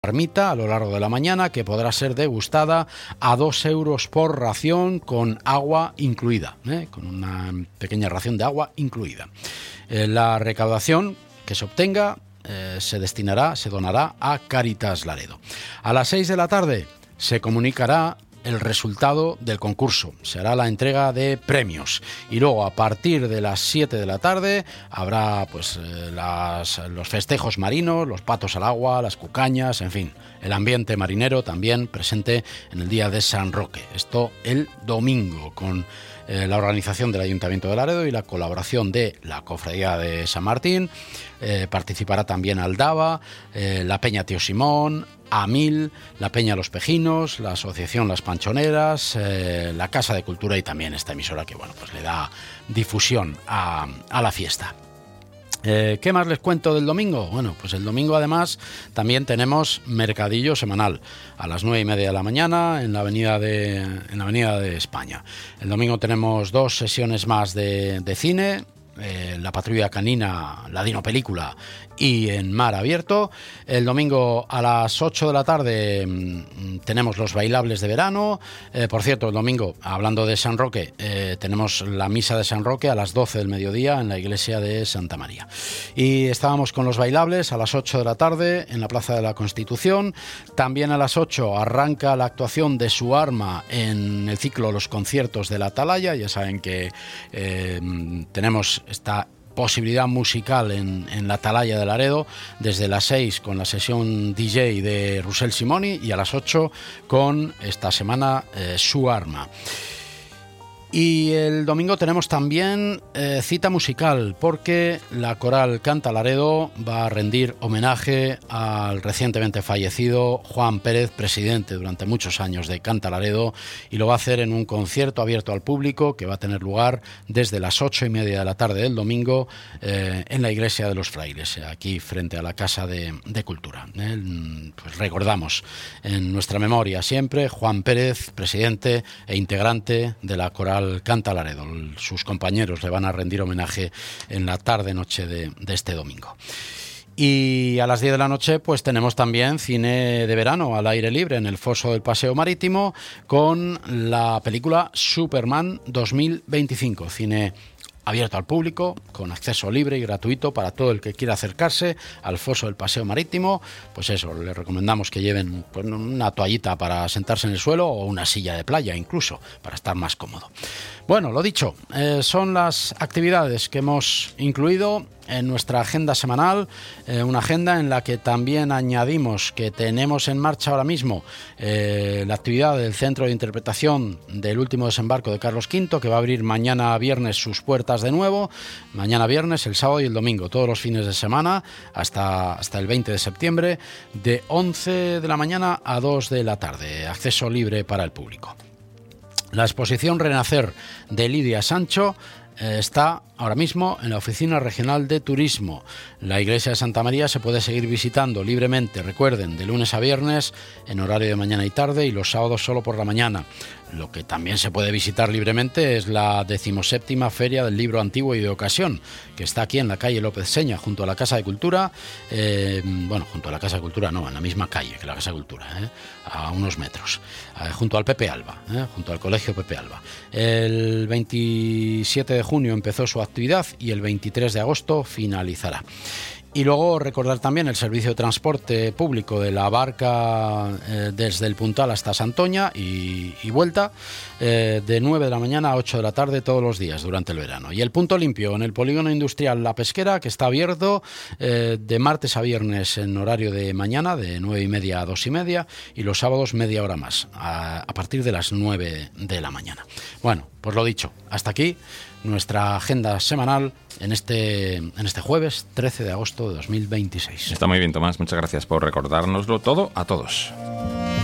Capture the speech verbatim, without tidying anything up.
marmita a lo largo de la mañana que podrá ser degustada a dos euros por ración con agua incluida, ¿eh? Con una pequeña ración de agua incluida. Eh, la recaudación que se obtenga eh, se destinará, se donará a Cáritas Laredo. A las seis de la tarde se comunicará el resultado del concurso. Se hará la entrega de premios y luego a partir de las siete de la tarde habrá pues eh, las, los festejos marinos, los patos al agua, las cucañas, en fin, el ambiente marinero también presente en el día de San Roque. Esto el domingo con eh, la organización del Ayuntamiento de Laredo y la colaboración de la Cofradía de San Martín. Eh, participará también Aldaba, eh, la Peña Tío Simón, Amil, la Peña Los Pejinos, la Asociación Las Panchoneras, eh, la Casa de Cultura y también esta emisora que bueno pues le da difusión a, a la fiesta. Eh, ¿Qué más les cuento del domingo? Bueno, pues el domingo además también tenemos mercadillo semanal a las nueve y media de la mañana en la avenida de, en la avenida de España. El domingo tenemos dos sesiones más de, de cine. Eh, la Patrulla Canina, la Dino Película y en Mar Abierto. El domingo a las ocho de la tarde mmm, tenemos los bailables de verano. Eh, por cierto, el domingo, hablando de San Roque, eh, tenemos la misa de San Roque a las doce del mediodía en la iglesia de Santa María. Y estábamos con los bailables a las ocho de la tarde en la Plaza de la Constitución. También a las ocho arranca la actuación de Su Arma en el ciclo Los Conciertos de la Atalaya. Ya saben que eh, tenemos esta posibilidad musical en, en la Atalaya de Laredo desde las seis con la sesión D J de Russell Simoni y a las ocho con esta semana eh, Su Arma. Y el domingo tenemos también eh, cita musical porque la Coral Canta Laredo va a rendir homenaje al recientemente fallecido Juan Pérez, presidente durante muchos años de Canta Laredo, y lo va a hacer en un concierto abierto al público que va a tener lugar desde las ocho y media de la tarde del domingo eh, en la Iglesia de los Frailes, aquí frente a la Casa de, de Cultura. Eh, pues recordamos en nuestra memoria siempre Juan Pérez, presidente e integrante de la Coral Canta Laredo. Sus compañeros le van a rendir homenaje en la tarde-noche de, de este domingo. Y a las diez de la noche pues tenemos también cine de verano al aire libre en el foso del Paseo Marítimo con la película Superman dos mil veinticinco, cine abierto al público, con acceso libre y gratuito para todo el que quiera acercarse al foso del Paseo Marítimo. Pues eso, les recomendamos que lleven pues, una toallita para sentarse en el suelo o una silla de playa incluso, para estar más cómodo. Bueno, lo dicho, eh, son las actividades que hemos incluido en nuestra agenda semanal, eh, una agenda en la que también añadimos que tenemos en marcha ahora mismo eh, la actividad del Centro de Interpretación del Último Desembarco de Carlos quinto, que va a abrir mañana viernes sus puertas de nuevo, mañana viernes, el sábado y el domingo, todos los fines de semana, hasta, hasta el veinte de septiembre, de once de la mañana a dos de la tarde, acceso libre para el público. La exposición Renacer de Lidia Sancho eh, está ahora mismo en la Oficina Regional de Turismo. La iglesia de Santa María se puede seguir visitando libremente, recuerden, de lunes a viernes en horario de mañana y tarde y los sábados solo por la mañana. Lo que también se puede visitar libremente es la decimoséptima Feria del Libro Antiguo y de Ocasión, que está aquí en la calle López Seña, junto a la Casa de Cultura, eh, bueno, junto a la Casa de Cultura no, en la misma calle que la Casa de Cultura, eh, a unos metros, eh, junto al Pepe Alba, eh, junto al Colegio Pepe Alba. El veintisiete de junio empezó su actividad y el veintitrés de agosto finalizará. Y luego recordar también el servicio de transporte público de la barca eh, desde el Puntal hasta Santoña y, y vuelta, eh, de nueve de la mañana a ocho de la tarde todos los días durante el verano. Y el punto limpio en el polígono industrial La Pesquera, que está abierto eh, de martes a viernes en horario de mañana, de nueve y media a dos y media, y los sábados media hora más, a, a partir de las nueve de la mañana. Bueno, pues lo dicho, hasta aquí nuestra agenda semanal en este, en este jueves trece de agosto de dos mil veintiséis. Está muy bien, Tomás. Muchas gracias por recordárnoslo todo a todos.